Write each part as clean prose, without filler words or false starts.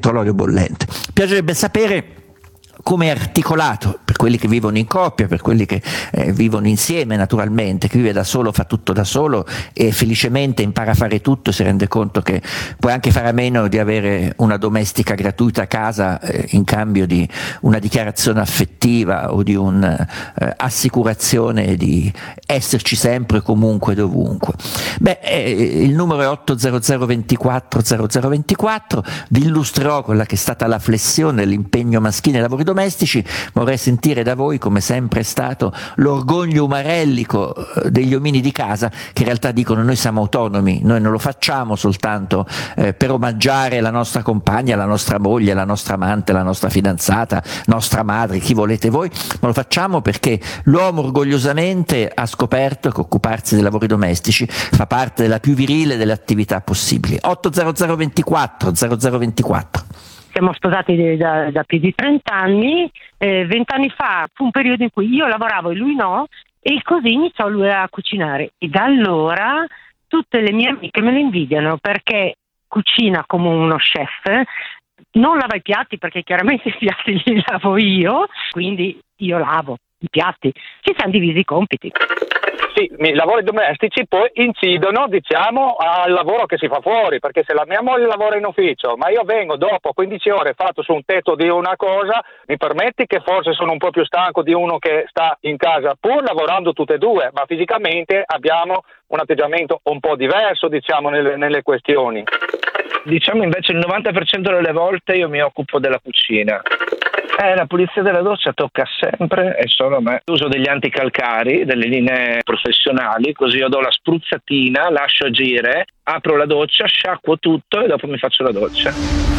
dentro l'olio bollente. Piacerebbe sapere come è articolato per quelli che vivono in coppia, per quelli che vivono insieme naturalmente. Chi vive da solo fa tutto da solo e felicemente impara a fare tutto, si rende conto che puoi anche fare a meno di avere una domestica gratuita a casa in cambio di una dichiarazione affettiva o di un'assicurazione di esserci sempre, comunque, dovunque. Il numero è 800 24 0024, vi illustrerò quella che è stata la flessione, l'impegno maschile ai lavori domestici. Vorrei sentire da voi come sempre è stato l'orgoglio umarellico degli omini di casa, che in realtà dicono: noi siamo autonomi, noi non lo facciamo soltanto per omaggiare la nostra compagna, la nostra moglie, la nostra amante, la nostra fidanzata, nostra madre, chi volete voi, ma lo facciamo perché l'uomo orgogliosamente ha scoperto che occuparsi dei lavori domestici fa parte della più virile delle attività possibili. 800 24 0024. Siamo sposati da più di 30 anni, 20 anni fa fu un periodo in cui io lavoravo e lui no, e così iniziò lui a cucinare. E da allora tutte le mie amiche me lo invidiano perché cucina come uno chef, non lava i piatti perché chiaramente i piatti li lavo io, quindi io lavo i piatti, ci siamo divisi i compiti. Sì, i lavori domestici poi incidono, diciamo, al lavoro che si fa fuori, perché se la mia moglie lavora in ufficio, ma io vengo dopo 15 ore fatto su un tetto di una cosa, mi permetti che forse sono un po' più stanco di uno che sta in casa, pur lavorando tutte e due, ma fisicamente abbiamo un atteggiamento un po' diverso, diciamo, nelle questioni. Diciamo invece il 90% delle volte io mi occupo della cucina. La pulizia della doccia tocca sempre e solo a me. Uso degli anticalcari, delle linee professionali, così io do la spruzzatina, lascio agire, apro la doccia, sciacquo tutto e dopo mi faccio la doccia.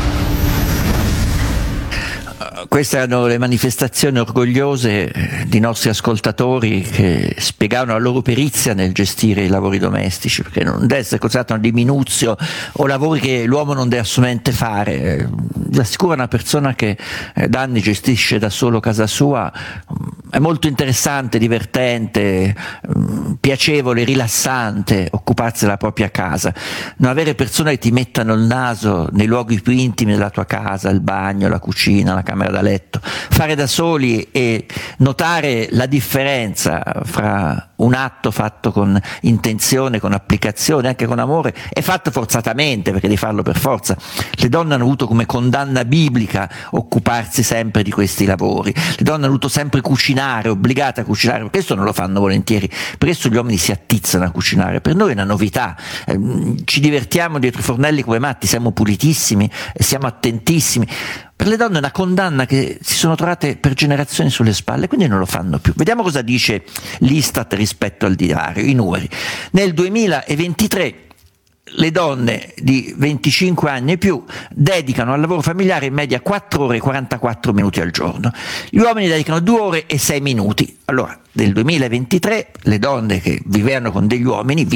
Queste erano le manifestazioni orgogliose di nostri ascoltatori che spiegavano la loro perizia nel gestire i lavori domestici, perché non deve essere considerato una diminuzio o lavori che l'uomo non deve assolutamente fare. Vi assicuro, una persona che da anni gestisce da solo casa sua è molto interessante, divertente, piacevole, rilassante occuparsi della propria casa, non avere persone che ti mettano il naso nei luoghi più intimi della tua casa, il bagno, la cucina, la camera da letto, fare da soli e notare la differenza fra un atto fatto con intenzione, con applicazione, anche con amore, e fatto forzatamente, perché devi farlo per forza. Le donne hanno avuto come condanna biblica occuparsi sempre di questi lavori, le donne hanno avuto sempre cucinare, obbligate a cucinare, per questo non lo fanno volentieri, per questo gli uomini si attizzano a cucinare, per noi è una novità, ci divertiamo dietro i fornelli come matti, siamo pulitissimi, siamo attentissimi. Per le donne è una condanna che si sono trovate per generazioni sulle spalle, quindi non lo fanno più. Vediamo cosa dice l'Istat rispetto al divario, i numeri. Nel 2023 le donne di 25 anni e più dedicano al lavoro familiare in media 4 ore e 44 minuti al giorno. Gli uomini dedicano 2 ore e 6 minuti. Allora, nel 2023 le donne che vivono con degli uomini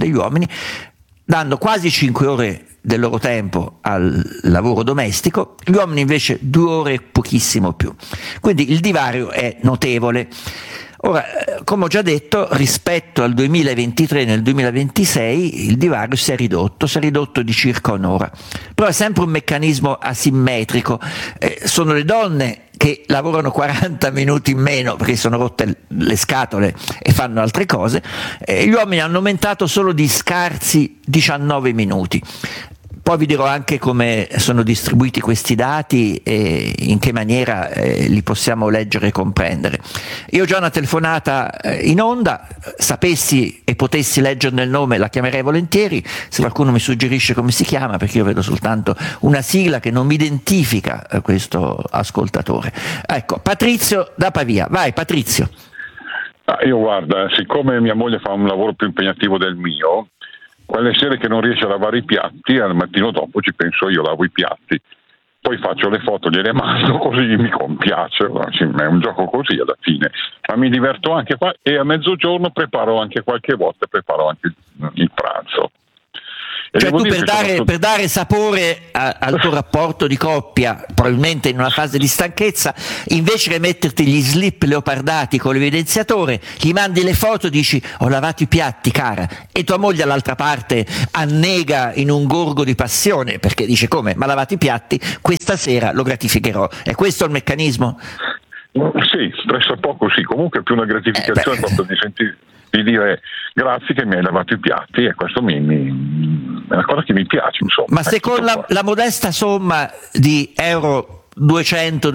danno quasi 5 ore del loro tempo al lavoro domestico, gli uomini invece 2 ore e pochissimo più. Quindi il divario è notevole. Ora, come ho già detto, rispetto al 2023 nel 2026 il divario si è ridotto di circa un'ora. Però è sempre un meccanismo asimmetrico. Sono le donne che lavorano 40 minuti in meno perché sono rotte le scatole e fanno altre cose, gli uomini hanno aumentato solo di scarsi 19 minuti. Poi vi dirò anche come sono distribuiti questi dati e in che maniera li possiamo leggere e comprendere. Io ho già una telefonata in onda, sapessi e potessi leggerne il nome la chiamerei volentieri, se qualcuno mi suggerisce come si chiama, perché io vedo soltanto una sigla che non mi identifica questo ascoltatore. Ecco, Patrizio da Pavia. Vai Patrizio. Io guarda, siccome mia moglie fa un lavoro più impegnativo del mio, quelle sere che non riesce a lavare i piatti, al mattino dopo ci penso io, lavo i piatti, poi faccio le foto, gliele mando, così mi compiace, è un gioco così alla fine, ma mi diverto anche qua e a mezzogiorno preparo anche qualche volta, preparo anche il pranzo. E cioè devo tu dire che per dare sapore al tuo rapporto di coppia, probabilmente in una fase di stanchezza, invece che metterti gli slip leopardati con l'evidenziatore, gli mandi le foto, dici ho lavato i piatti cara, e tua moglie all'altra parte annega in un gorgo di passione perché dice come, ma lavato i piatti, questa sera lo gratificherò. È questo il meccanismo? Sì, presso poco sì, comunque è più una gratificazione proprio di dire grazie che mi hai lavato i piatti, e questo è una cosa che mi piace, insomma. Ma se con la modesta somma di euro 200,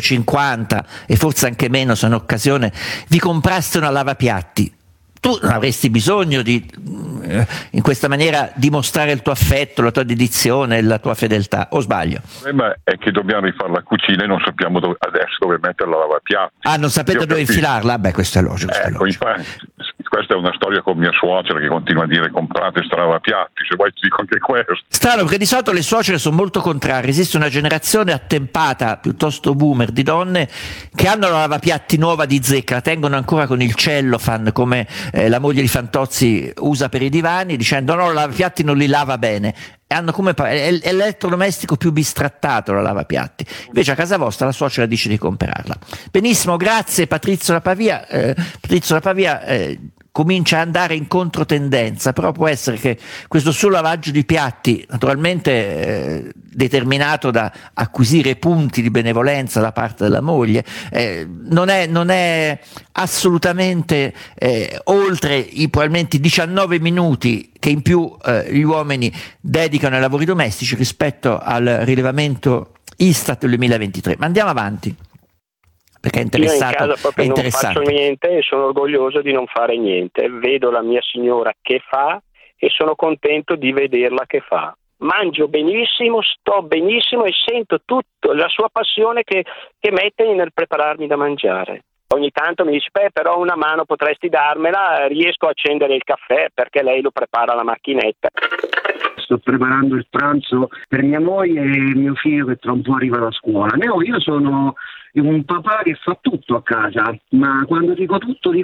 250 e forse anche meno se in occasione vi compraste una lavapiatti, tu non avresti bisogno di in questa maniera dimostrare il tuo affetto, la tua dedizione, la tua fedeltà, o sbaglio? Il problema è che dobbiamo rifare la cucina e non sappiamo adesso dove mettere la lavapiatti. Non sapete dove infilarla? Beh, questo è logico. Questa è una storia con mia suocera che continua a dire comprate sta lavapiatti, se vuoi ti dico anche questo. Strano, perché di solito le suocere sono molto contrarie, esiste una generazione attempata, piuttosto boomer, di donne che hanno la lavapiatti nuova di zecca, la tengono ancora con il cellophane come la moglie di Fantozzi usa per i divani, dicendo no, i lavapiatti non li lava bene. Hanno come è l'elettrodomestico più bistrattato, la lavapiatti. Invece a casa vostra la suocera dice di comprarla. Benissimo, grazie Patrizio da Pavia. Patrizio da Pavia comincia a andare in controtendenza, però può essere che questo suo lavaggio di piatti, naturalmente determinato da acquisire punti di benevolenza da parte della moglie, non è assolutamente oltre i probabilmente 19 minuti che in più gli uomini dedicano ai lavori domestici rispetto al rilevamento Istat del 2023. Ma andiamo avanti, perché è interessato. Io in casa proprio non faccio niente e sono orgoglioso di non fare niente. Vedo la mia signora che fa e sono contento di vederla che fa. Mangio benissimo, sto benissimo e sento tutta la sua passione che mette nel prepararmi da mangiare. Ogni tanto mi dice, però una mano potresti darmela, riesco a accendere il caffè perché lei lo prepara alla macchinetta. Sto preparando il pranzo per mia moglie e mio figlio che tra un po' arriva da scuola. Io sono un papà che fa tutto a casa, ma quando dico tutto,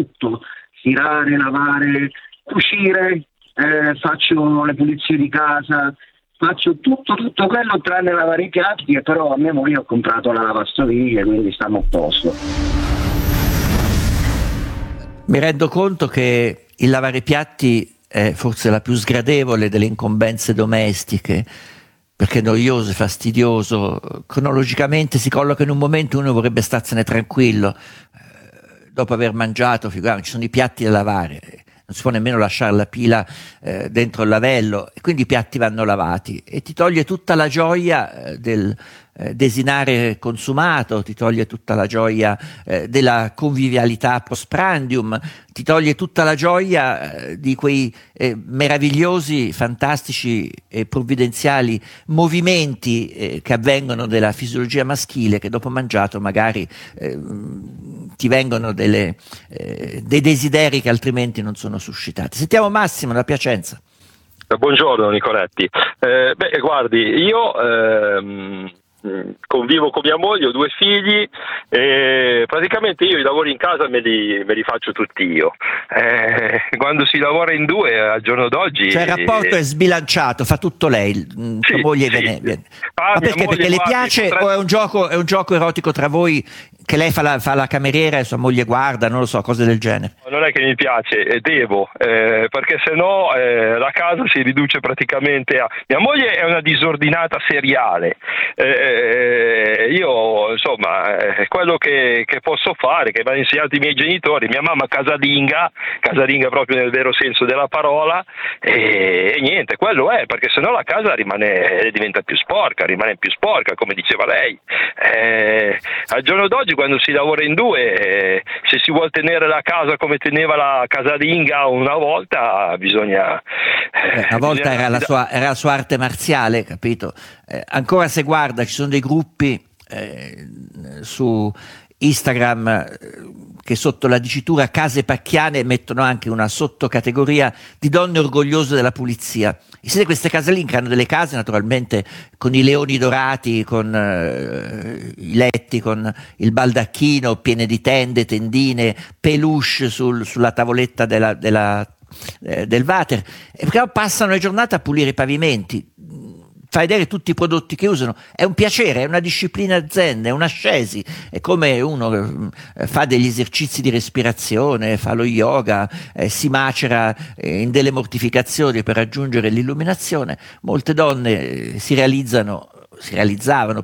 stirare, lavare, cucire, faccio le pulizie di casa, faccio tutto quello tranne lavare i piatti, e però a mia moglie ho comprato la lavastoviglie, quindi stiamo a posto. Mi rendo conto che il lavare i piatti è forse la più sgradevole delle incombenze domestiche, perché è noioso, è fastidioso, cronologicamente si colloca in un momento uno vorrebbe starsene tranquillo, dopo aver mangiato, figuriamoci, ci sono i piatti da lavare, non si può nemmeno lasciare la pila dentro il lavello, e quindi i piatti vanno lavati, e ti toglie tutta la gioia del desinare consumato, ti toglie tutta la gioia della convivialità postprandium, ti toglie tutta la gioia di quei meravigliosi, fantastici e provvidenziali movimenti che avvengono della fisiologia maschile, che dopo mangiato magari ti vengono dei desideri che altrimenti non sono suscitati. Sentiamo Massimo da Piacenza. Buongiorno Nicoletti. Guardi, io convivo con mia moglie, ho 2 figli e praticamente io i lavori in casa me li faccio tutti io. Quando si lavora in 2 al giorno d'oggi, cioè il rapporto è sbilanciato, fa tutto lei, sua moglie viene. Ma perché? Perché le piace o è un gioco erotico tra voi, che lei fa la cameriera e sua moglie guarda, non lo so, cose del genere? Non è che mi piace, devo, perché sennò la casa si riduce praticamente a... Mia moglie è una disordinata seriale, io insomma quello che posso fare, che mi hanno insegnato i miei genitori, mia mamma casalinga proprio nel vero senso della parola, e niente, quello è, perché sennò la casa diventa più sporca, rimane più sporca, come diceva lei. Al giorno d'oggi, quando si lavora in 2, se si vuol tenere la casa come teneva la casalinga una volta, bisogna... Una volta era la sua arte marziale, capito? Ancora se guarda, ci sono dei gruppi su Instagram che sotto la dicitura case pacchiane mettono anche una sottocategoria di donne orgogliose della pulizia. E siete queste casalinghe che hanno delle case naturalmente con i leoni dorati, con i letti, con il baldacchino piene di tende, tendine, peluche sulla tavoletta della del water, però passano le giornate a pulire i pavimenti, fa vedere tutti i prodotti che usano. È un piacere, è una disciplina zen, è un'ascesi, è come uno fa degli esercizi di respirazione, fa lo yoga, si macera in delle mortificazioni per raggiungere l'illuminazione. Molte donne si realizzavano